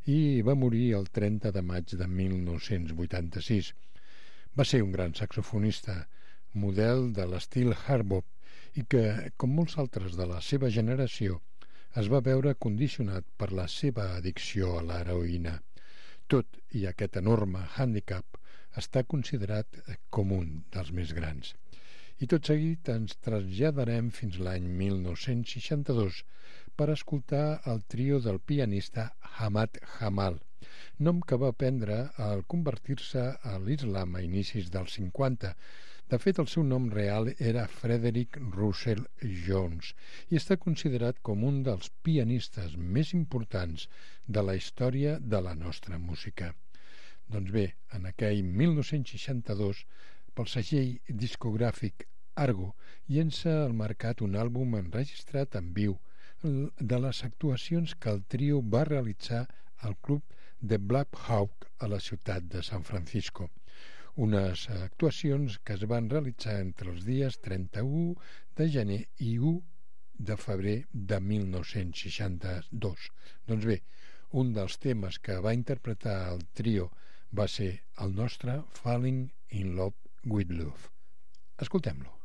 i va morir el 30 de maig de 1986. Va ser un gran saxofonista, model de l'estil hard bop, i que, com molts altres de la seva generació, es va veure condicionat per la seva addicció a l'heroïna. Tot i aquest enorme hàndicap està considerat com un dels més grans. I tot seguit ens traslladarem fins l'any 1962 per escoltar el trio del pianista Ahmad Jamal, nom que va prendre al convertir-se a l'islam a inicis dels 50. De fet, el seu nom real era Frederick Russell Jones i està considerat com un dels pianistes més importants de la història de la nostra música. Doncs bé, en aquell 1962, pel segell discogràfic Argo, llença al mercat un àlbum enregistrat en viu de les actuacions que el trio va realitzar al club de Black Hawk a la ciutat de San Francisco. Unes actuacions que es van realitzar entre els dies 31 de gener i 1 de febrer de 1962. Doncs bé, un dels temes que va interpretar el trio va ser el nostre Falling in Love with Love. Escoltem-lo.